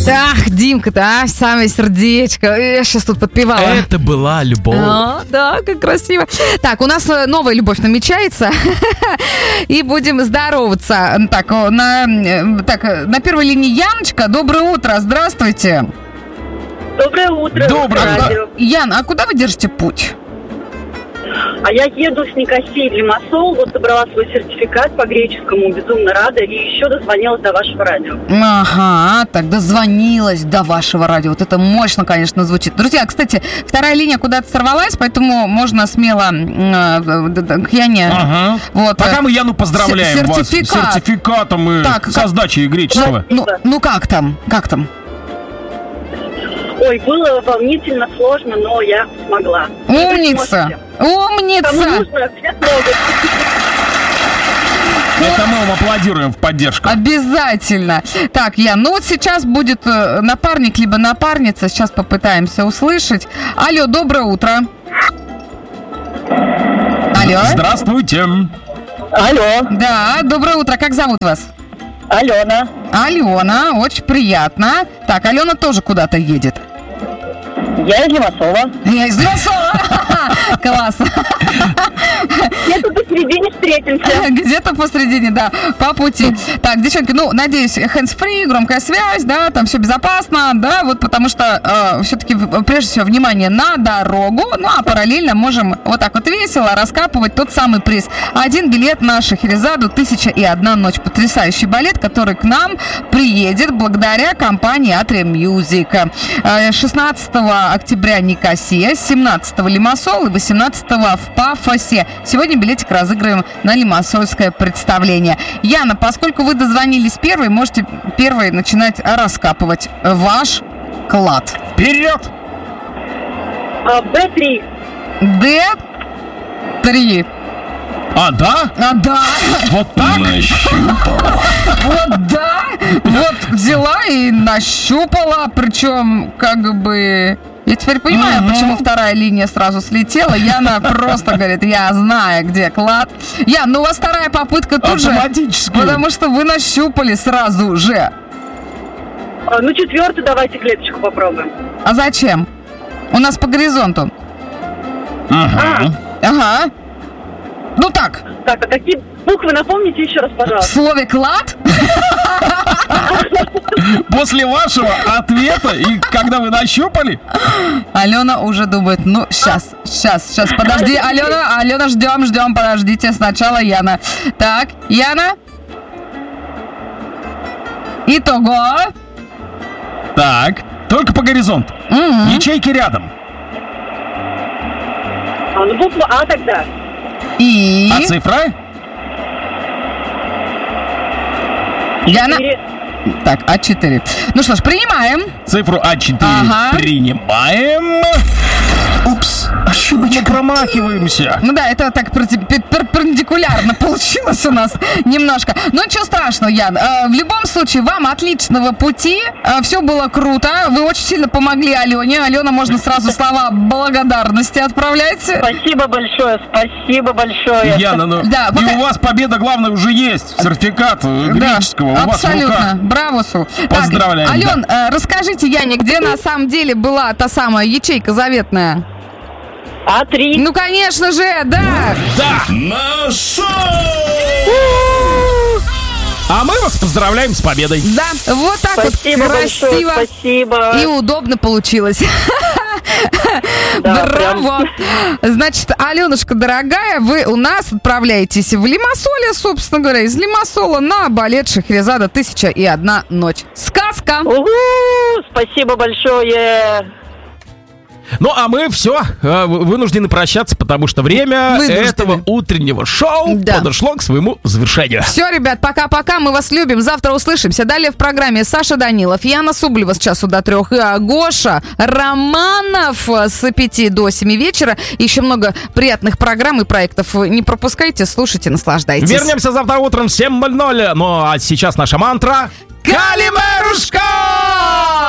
Ах, Димка-то, самое сердечко. Я сейчас тут подпевала. Это была любовь. Да, как красиво. Так, у нас новая любовь намечается. И будем здороваться. Так, на первой линии Яночка. Доброе утро, здравствуйте. Доброе утро. Доброе. Яна, а куда вы держите путь? А я еду с Никосии в Лимассол, вот забрала свой сертификат по греческому, безумно рада, и еще дозвонилась до вашего радио. Ага, так дозвонилась до вашего радио. Вот это мощно, конечно, звучит. Друзья, кстати, вторая линия куда-то сорвалась, поэтому можно смело к Яне. Ага. Вот, пока мы Яну поздравляем вас с сертификатом и со сдачей греческого. Ну как там? Как там? Ой, было волнительно, сложно, но я смогла. Умница! Умница! Кому нужно, все смогут. Это мы вам аплодируем в поддержку. Обязательно. Так, Ян, ну вот сейчас будет напарник либо напарница. Сейчас попытаемся услышать. Алло, доброе утро. Алло. Здравствуйте. Алло. Да, доброе утро. Как зовут вас? Алена. Алена, очень приятно. Так, Алена тоже куда-то едет. Я из Лимассола. Я из Лимассола. Класс. Где-то посередине встретимся. Где-то посередине, да, по пути. Так, девчонки, ну, надеюсь, hands-free, громкая связь, да, там все безопасно, да, вот потому что все-таки, прежде всего, внимание на дорогу, ну, а параллельно можем вот так вот весело раскапывать тот самый приз. 1 билет на Шахерезаду «1001 ночь». Потрясающий балет, который к нам приедет благодаря компании Atria Music. 16 октября Никосия, 17 Лимассол и 18 в Пафосе. Сегодня билетик разыгрываем на лимассольское представление. Яна, поскольку вы дозвонились первой, можете первой начинать раскапывать ваш клад. Вперед! Б3. Д3. А, да? А, да. Вот так? Вот, да. Вот взяла и нащупала, причем как бы... Я теперь понимаю, почему вторая линия сразу слетела. Яна просто говорит, я знаю, где клад. Ян, ну у вас вторая попытка тут же. Автоматически. Потому что вы нащупали сразу же. Ну, четвертый давайте клеточку попробуем. А зачем? У нас по горизонту. Ага. Ну так. Так, а какие буквы напомните еще раз, В пожалуйста? слове клад? После вашего ответа и когда вы нащупали? Алена уже думает, ну, сейчас, подожди, Алена, ждем, подождите, сначала Яна. Так, Яна? Итого? Так, только по горизонту. Ячейки рядом. Ну, буква А тогда. И? А цифра? Яна? Так, А4. Ну что ж, принимаем. Цифру А4 принимаем. Упс, ошибочка. Мы промахиваемся. Ну да, это так перпендикулярно получилось у нас немножко. Но ничего страшного, Ян. В любом случае, вам отличного пути. Все было круто. Вы очень сильно помогли Алене. Алена, можно сразу слова благодарности отправлять. Спасибо большое, Яна, ну да, и у вас победа, главное, уже есть. Сертификат греческого да, у вас в руках. абсолютно. Бравусу. Поздравляем. Так, Ален, расскажите, Яне, где на самом деле была та самая ячейка заветная? А3. Ну, конечно же, да! Да! На шоу! А мы вас поздравляем с победой. Да, вот так Спасибо вот красиво большое, спасибо. и удобно получилось. Да, браво! Значит, Аленушка, дорогая, вы у нас отправляетесь в Лимассоле, собственно говоря, из Лимассола на балет Шахерезада «1001 ночь». Сказка! Спасибо большое. Ну, а мы все вынуждены прощаться, потому что время этого утреннего шоу подошло к своему завершению. Все, ребят, пока-пока, мы вас любим. Завтра услышимся. Далее в программе Саша Данилов, Яна Сублева с часу до 3, Гоша Романов с 5 до 7 вечера. Еще много приятных программ и проектов. Не пропускайте, слушайте, наслаждайтесь. Вернемся завтра утром в 7:00. Ну, а сейчас наша мантра. Калимерушка!